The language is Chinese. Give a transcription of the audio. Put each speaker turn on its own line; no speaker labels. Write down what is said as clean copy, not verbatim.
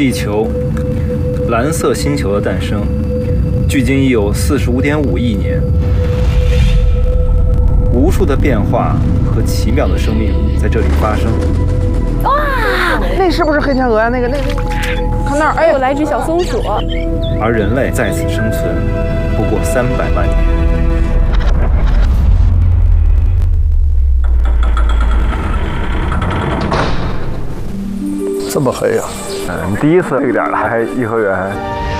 地球，蓝色星球的诞生，距今已有45.5亿年。无数的变化和奇妙的生命在这里发生。
哇，那是不是黑天鹅呀？那看那儿，哎，
有来只小松鼠。
而人类在此生存不过300万年。
这么黑呀！你第一次这个点来颐和园？